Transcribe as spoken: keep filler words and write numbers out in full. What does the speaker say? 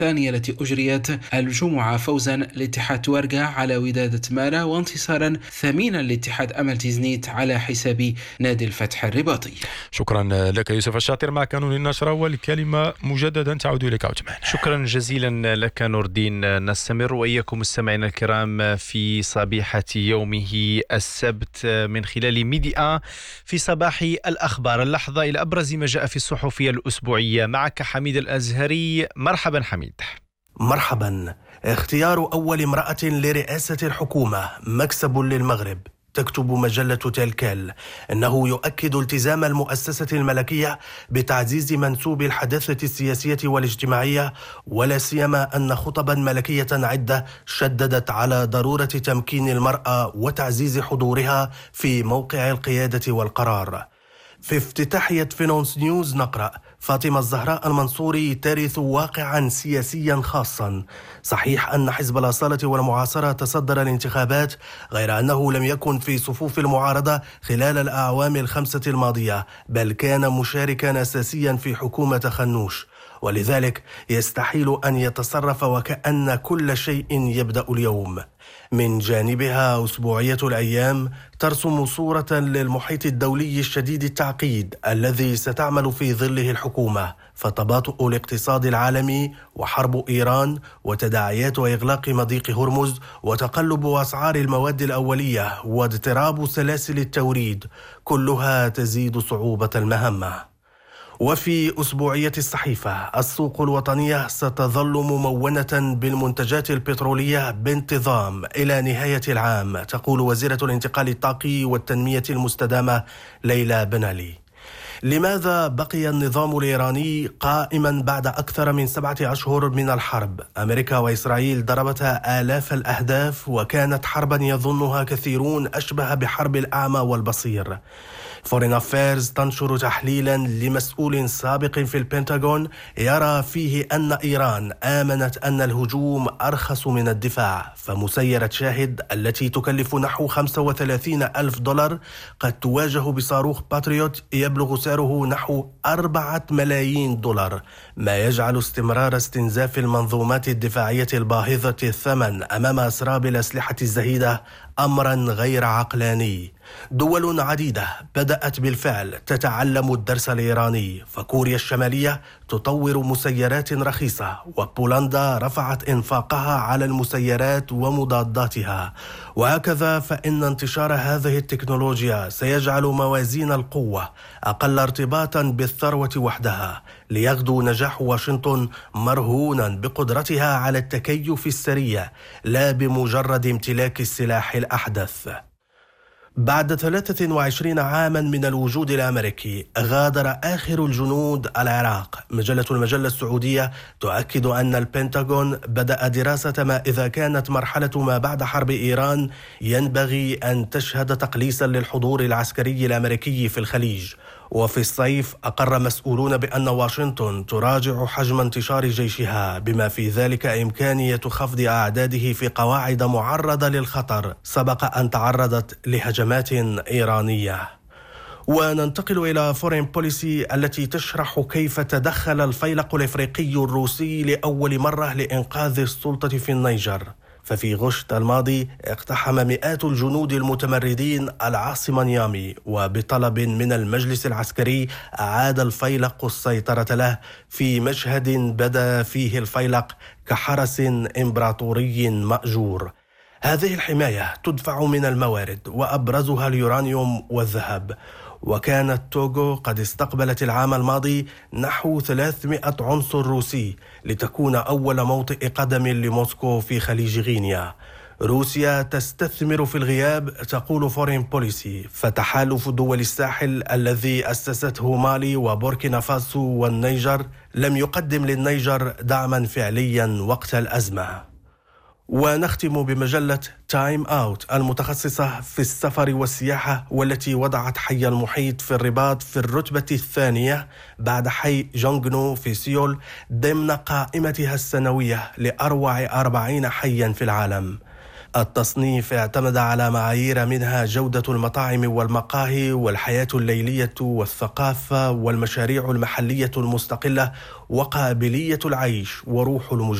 الثانية التي أجريت الجمعة فوزا لاتحاد توارقة على ودادة مارا، وانتصارا ثمينا لاتحاد أمل تيزنيت على حساب نادي الفتح الرباطي. شكرا لك يوسف الشاطر مع قانون النشرة، والكلمة مجددا تعود إليك عثمان. شكرا جزيلا لك نور الدين. نستمر وإياكم مستمعينا الكرام في صبيحة يومه السبت من خلال ميديا في صباح الأخبار، اللحظة إلى أبرز ما جاء في الصحف الأسبوعية. معك حميد الأزهري. مرحبا حميد. مرحبا. اختيار أول امرأة لرئاسة الحكومة مكسب للمغرب. تكتب مجلة تلكال أنه يؤكد التزام المؤسسة الملكية بتعزيز منسوب الحداثة السياسية والاجتماعية، ولا سيما أن خطبا ملكية عدة شددت على ضرورة تمكين المرأة وتعزيز حضورها في موقع القيادة والقرار. في افتتاحية فينونس نيوز نقرأ: فاطمة الزهراء المنصوري ترث واقعا سياسيا خاصا. صحيح أن حزب الأصالة والمعاصرة تصدر الانتخابات، غير أنه لم يكن في صفوف المعارضة خلال الأعوام الخمسة الماضية، بل كان مشاركا أساسيا في حكومة خنوش، ولذلك يستحيل أن يتصرف وكأن كل شيء يبدأ اليوم. من جانبها أسبوعية الأيام ترسم صورة للمحيط الدولي الشديد التعقيد الذي ستعمل في ظله الحكومة، فتباطؤ الاقتصاد العالمي وحرب إيران وتداعيات إغلاق مضيق هرمز وتقلب أسعار المواد الأولية واضطراب سلاسل التوريد، كلها تزيد صعوبة المهمة. وفي أسبوعية الصحيفة: السوق الوطنية ستظل ممونة بالمنتجات البترولية بانتظام إلى نهاية العام، تقول وزيرة الانتقال الطاقي والتنمية المستدامة ليلى بن علي. لماذا بقي النظام الإيراني قائما بعد أكثر من سبعة أشهر من الحرب؟ أمريكا وإسرائيل ضربتا آلاف الأهداف، وكانت حربا يظنها كثيرون أشبه بحرب الأعمى والبصير. فورين أفيرز تنشر تحليلا لمسؤول سابق في البنتاغون يرى فيه أن إيران آمنت أن الهجوم أرخص من الدفاع، فمسيرة شاهد التي تكلف نحو خمسة وثلاثين ألف دولار قد تواجه بصاروخ باتريوت يبلغ سعره نحو أربعة ملايين دولار، ما يجعل استمرار استنزاف المنظومات الدفاعية الباهظة الثمن أمام أسراب الأسلحة الزهيدة أمرا غير عقلاني. دول عديدة بدأت بالفعل تتعلم الدرس الإيراني، فكوريا الشمالية تطور مسيرات رخيصة، وبولندا رفعت إنفاقها على المسيرات ومضاداتها. وهكذا فإن انتشار هذه التكنولوجيا سيجعل موازين القوة أقل ارتباطا بالثروة وحدها، ليغدو نجاح واشنطن مرهونا بقدرتها على التكيف السريع لا بمجرد امتلاك السلاح الأحدث. بعد ثلاثة وعشرين عاما من الوجود الأمريكي غادر آخر الجنود العراق. مجلة المجلة السعودية تؤكد أن البنتاغون بدأ دراسة ما إذا كانت مرحلة ما بعد حرب إيران ينبغي أن تشهد تقليصا للحضور العسكري الأمريكي في الخليج. وفي الصيف أقر مسؤولون بأن واشنطن تراجع حجم انتشار جيشها، بما في ذلك إمكانية خفض أعداده في قواعد معرضة للخطر سبق أن تعرضت لهجمات إيرانية. وننتقل إلى فورين بوليسي التي تشرح كيف تدخل الفيلق الإفريقي الروسي لأول مرة لإنقاذ السلطة في النيجر. ففي غشت الماضي اقتحم مئات الجنود المتمردين العاصمة نيامي، وبطلب من المجلس العسكري أعاد الفيلق السيطرة له في مشهد بدا فيه الفيلق كحرس إمبراطوري مأجور. هذه الحماية تدفع من الموارد وأبرزها اليورانيوم والذهب، وكانت توغو قد استقبلت العام الماضي نحو ثلاثمئة عنصر روسي لتكون أول موطئ قدم لموسكو في خليج غينيا. روسيا تستثمر في الغياب، تقول فورين بوليسي، فتحالف دول الساحل الذي أسسته مالي وبوركينا فاسو والنيجر لم يقدم للنيجر دعما فعليا وقت الأزمة. ونختم بمجلة تايم أوت المتخصصة في السفر والسياحة، والتي وضعت حي المحيط في الرباط في الرتبة الثانية بعد حي جونغنو في سيول ضمن قائمتها السنوية لأروع أربعين حيا في العالم. التصنيف اعتمد على معايير منها جودة المطاعم والمقاهي والحياة الليلية والثقافة والمشاريع المحلية المستقلة وقابلية العيش وروح المجتمع.